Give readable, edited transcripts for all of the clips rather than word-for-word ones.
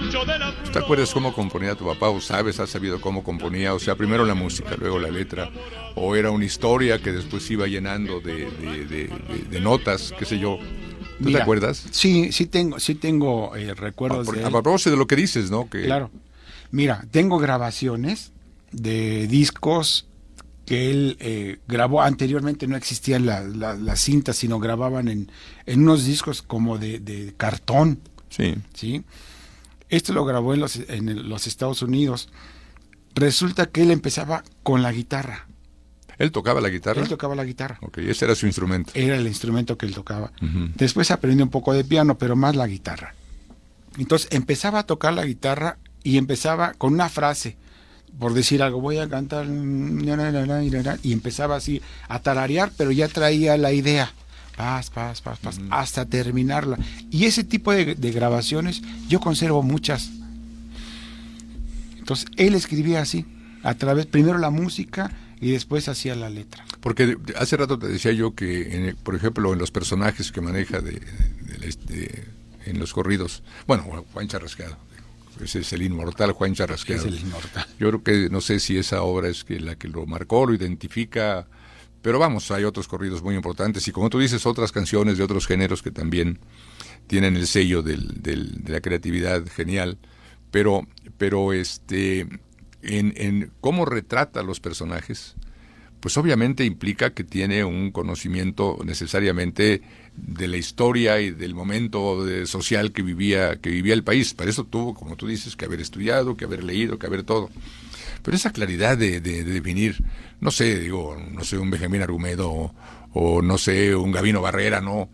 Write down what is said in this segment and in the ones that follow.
¿Te acuerdas cómo componía tu papá o has sabido cómo componía? O sea, primero la música, luego la letra, o era una historia que después iba llenando de notas, qué sé yo. ¿Tú te acuerdas? Sí tengo recuerdos de él. A propósito de lo que dices, ¿no? Claro. Mira, tengo grabaciones de discos que él grabó. Anteriormente no existían las cintas, sino grababan en unos discos como de cartón. Sí. Esto lo grabó en los Estados Unidos. Resulta que él empezaba con la guitarra. ¿Él tocaba la guitarra? Él tocaba la guitarra. Ok, ese era su instrumento. Era el instrumento que él tocaba. Uh-huh. Después aprendió un poco de piano, pero más la guitarra. Entonces empezaba a tocar la guitarra y empezaba con una frase, por decir algo, voy a cantar, y empezaba así a tararear, pero ya traía la idea, paz, hasta terminarla. Y ese tipo de grabaciones yo conservo muchas. Entonces él escribía así, a través, primero la música y después hacía la letra. Porque hace rato te decía yo que, por ejemplo, en los personajes que maneja en los corridos, bueno, Juan Charrasqueado, ese es el inmortal Juan Charrasqueado. Es el inmortal. Yo creo que, no sé si esa obra es la que lo marcó, lo identifica, pero vamos, hay otros corridos muy importantes y como tú dices, otras canciones de otros géneros que también tienen el sello de la creatividad genial, pero en cómo retrata a los personajes, pues obviamente implica que tiene un conocimiento necesariamente de la historia y del momento social que vivía el país. Para eso tuvo, como tú dices, que haber estudiado, que haber leído, que haber todo. Pero esa claridad de definir, no sé, un Benjamín Argumedo o no sé, un Gabino Barrera, no.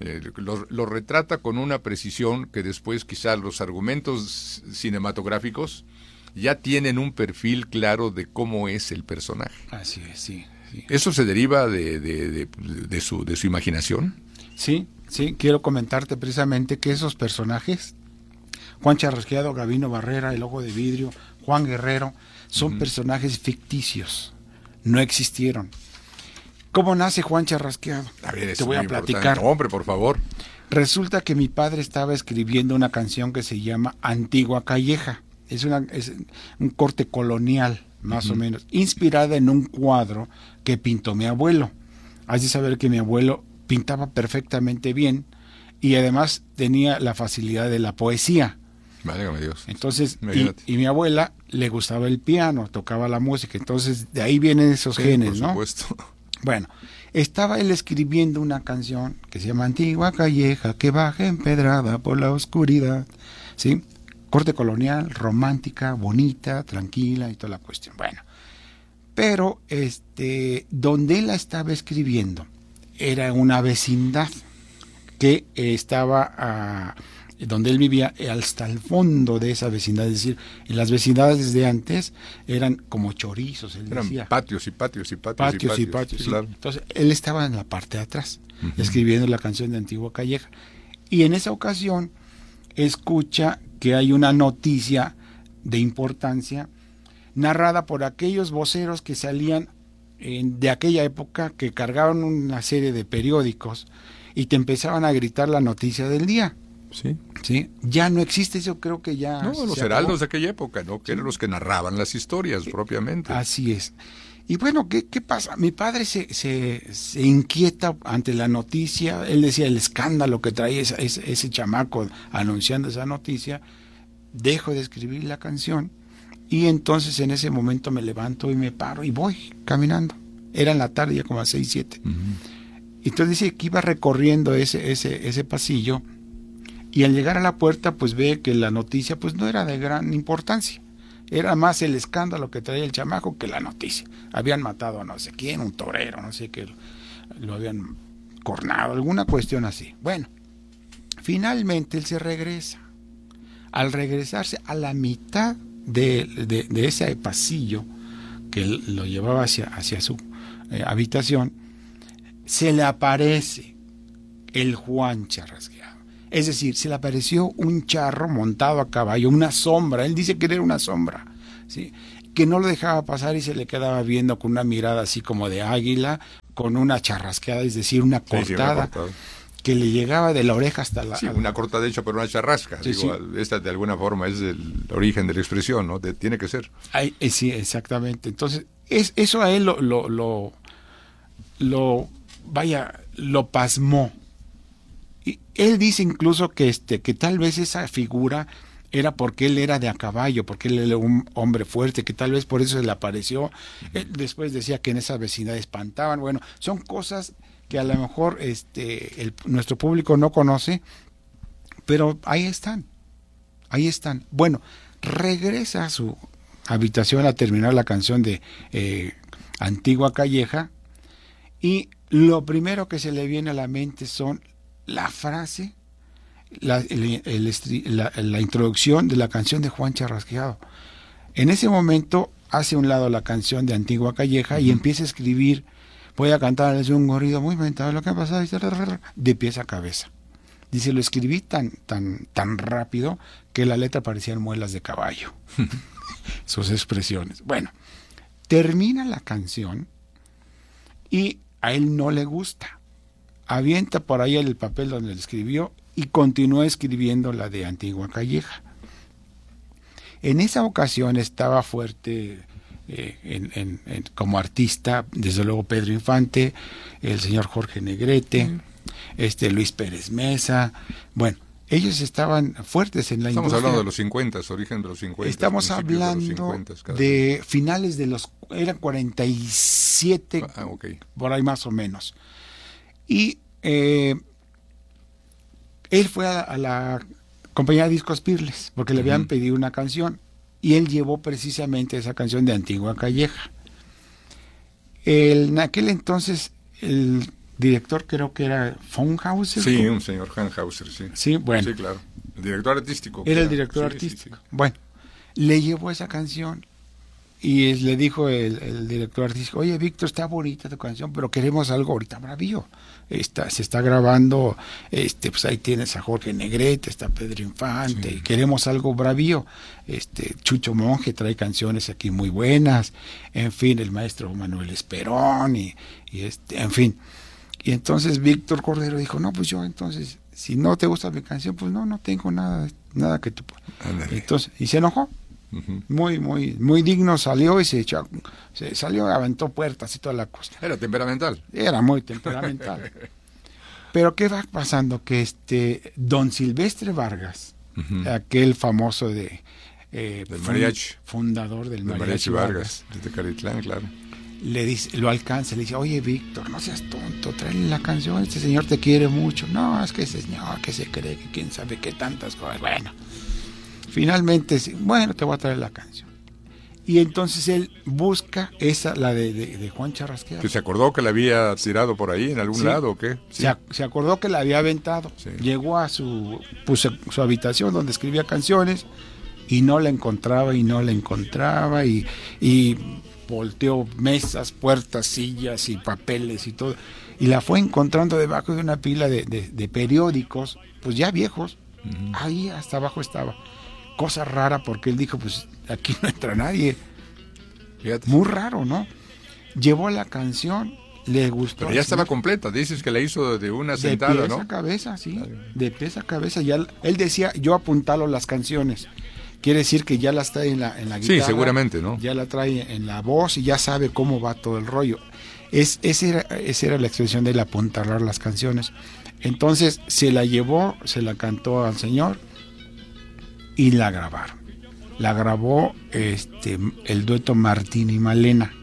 Lo retrata con una precisión que después quizás los argumentos cinematográficos ya tienen un perfil claro de cómo es el personaje. Así es, sí. ¿Eso se deriva de su imaginación? Sí, quiero comentarte precisamente que esos personajes, Juan Charrasqueado, Gabino Barrera, El Ojo de Vidrio, Juan Guerrero, son personajes ficticios, no existieron. ¿Cómo nace Juan Charrasqueado? A ver, te voy a platicar. Hombre, por favor. Resulta que mi padre estaba escribiendo una canción que se llama Antigua Calleja. Es un corte colonial, más o menos, inspirada en un cuadro que pintó mi abuelo. Has de saber que mi abuelo pintaba perfectamente bien y además tenía la facilidad de la poesía. Válgame Dios. Entonces, y mi abuela le gustaba el piano, tocaba la música, entonces de ahí vienen esos genes, ¿no? Por supuesto. Bueno, estaba él escribiendo una canción que se llama Antigua Calleja que baja empedrada por la oscuridad, ¿sí? Corte colonial, romántica, bonita, tranquila y toda la cuestión. Bueno, pero donde él la estaba escribiendo era una vecindad que estaba donde él vivía hasta el fondo de esa vecindad, es decir, en las vecindades de antes eran como chorizos, él eran decía. Patios. Sí. Claro. Entonces él estaba en la parte de atrás, escribiendo la canción de Antigua Calleja, y en esa ocasión escucha que hay una noticia de importancia narrada por aquellos voceros que salían de aquella época, que cargaban una serie de periódicos y te empezaban a gritar la noticia del día. Sí. Ya no existe eso, creo que ya. No, los heraldos de aquella época, ¿no? Que eran los que narraban las historias propiamente. Así es. Y bueno, ¿qué pasa? Mi padre se inquieta ante la noticia. Él decía el escándalo que traía ese chamaco anunciando esa noticia. Dejo de escribir la canción y entonces en ese momento me levanto y me paro y voy caminando. Era en la tarde, ya como a 6, 7. Entonces dice que iba recorriendo ese pasillo y al llegar a la puerta pues ve que la noticia pues no era de gran importancia. Era más el escándalo que traía el chamaco que la noticia. Habían matado a no sé quién, un torero, no sé qué, lo habían cornado, alguna cuestión así. Bueno, finalmente él se regresa. Al regresarse a la mitad de ese pasillo que lo llevaba hacia su habitación, se le aparece el Juan Charrasqueado. Es decir, se le apareció un charro montado a caballo, una sombra. Él dice que era una sombra, ¿sí? Que no lo dejaba pasar y se le quedaba viendo con una mirada así como de águila, con una charrasqueada, es decir, una cortada. que le llegaba de la oreja hasta la... Sí, una corta de hecho, pero una charrasca. Sí, Digo, sí. esta de alguna forma es el origen de la expresión, ¿no? Tiene que ser. Ay, sí, exactamente. Entonces, eso a él lo pasmó. Y él dice incluso que tal vez esa figura era porque él era de a caballo, porque él era un hombre fuerte, que tal vez por eso se le apareció. Él después decía que en esa vecindad espantaban. Bueno, son cosas que a lo mejor nuestro público no conoce, pero ahí están. Bueno, regresa a su habitación a terminar la canción de Antigua Calleja, y lo primero que se le viene a la mente son la frase, la introducción de la canción de Juan Charrasqueado. En ese momento hace a un lado la canción de Antigua Calleja y empieza a escribir: voy a cantarles un corrido muy mentado, lo que ha pasado, de pies a cabeza. Dice, lo escribí tan rápido que la letra parecían muelas de caballo. Sus expresiones. Bueno, termina la canción y a él no le gusta. Avienta por ahí el papel donde le escribió y continúa escribiendo la de Antigua Calleja. En esa ocasión estaba fuerte como artista, desde luego Pedro Infante, el señor Jorge Negrete, Luis Pérez Mesa. Bueno, ellos estaban fuertes en la industria. Estamos hablando de los 50, origen de los 50. Estamos hablando de finales de eran 47, okay, por ahí más o menos. Y él fue a la compañía de discos Pirles, porque le habían pedido una canción, y él llevó precisamente esa canción de Antigua Calleja. En aquel entonces, el director creo que era Funkhauser. Sí, un señor Funkhauser, sí. Sí, bueno. Sí, claro. El director artístico. Era el director artístico. Sí. Bueno, le llevó esa canción y le dijo el director artístico: oye, Víctor, está bonita tu canción, pero queremos algo ahorita bravío. Se está grabando, pues ahí tienes a Jorge Negrete, está Pedro Infante, sí. Queremos algo bravío. Chucho Monge trae canciones aquí muy buenas, en fin, el maestro Manuel Esperón, y en fin. Y entonces Víctor Cordero dijo: no, pues yo entonces, si no te gusta mi canción, pues no tengo nada que tú... Entonces, y se enojó. Muy digno salió y se salió, aventó puertas y toda la cosa. Era temperamental. Era muy temperamental. Pero ¿qué va pasando? Que don Silvestre Vargas, aquel famoso del mariachi, fundador del mariachi Vargas, desde Caritlán, claro, le dice, lo alcanza, le dice: oye, Víctor, no seas tonto, tráele la canción, este señor te quiere mucho. No, es que ese señor que se cree que quién sabe qué tantas cosas. Bueno, finalmente, bueno, te voy a traer la canción. Y entonces él busca la de Juan Charrasqueado. ¿Que se acordó que la había tirado por ahí en algún lado o qué? Sí. Se acordó que la había aventado. Sí. Llegó a su habitación donde escribía canciones y no la encontraba y volteó mesas, puertas, sillas y papeles y todo. Y la fue encontrando debajo de una pila de periódicos, pues ya viejos. Ahí hasta abajo estaba. Cosa rara, porque él dijo: pues aquí no entra nadie. Fíjate. Muy raro, ¿no? Llevó la canción, le gustó. Pero ya estaba completa, dices que la hizo de una sentada, ¿no? De pies a cabeza, sí, claro. De pies a cabeza. Ya, él decía: yo apuntalo las canciones. Quiere decir que ya las trae en la guitarra. Sí, seguramente, ¿no? Ya la trae en la voz y ya sabe cómo va todo el rollo. Esa era la expresión de él, apuntalar las canciones. Entonces se la llevó, se la cantó al señor y la grabaron. La grabó el dueto Martín y Malena.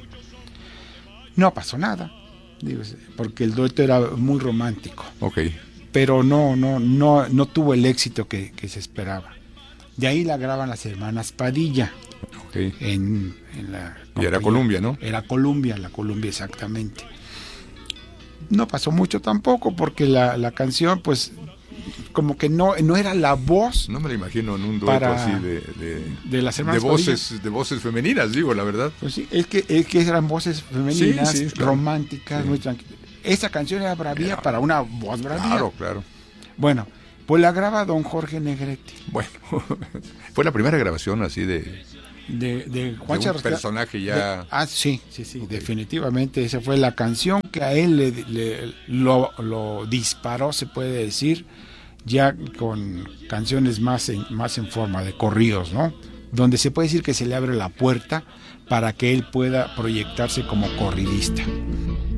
No pasó nada, porque el dueto era muy romántico. Okay. Pero no tuvo el éxito que se esperaba. De ahí la graban las hermanas Padilla. Okay. En la y era Columbia, ¿no? Era Columbia, la Columbia, exactamente. No pasó mucho tampoco, porque la canción, pues, como que no era la voz. No me la imagino en un dueto así de las hermanas Padilla. De voces femeninas, digo, la verdad. Pues sí, es que eran voces femeninas, sí, claro. Románticas, sí. Muy tranquilas. Esa canción era bravía para una voz bravía. Claro. Bueno, pues la graba don Jorge Negrete. Bueno, fue la primera grabación así de de Juan un personaje ya... Sí, okay. Definitivamente esa fue la canción que a él lo disparó, se puede decir, ya con canciones más en forma de corridos, ¿no? Donde se puede decir que se le abre la puerta para que él pueda proyectarse como corridista.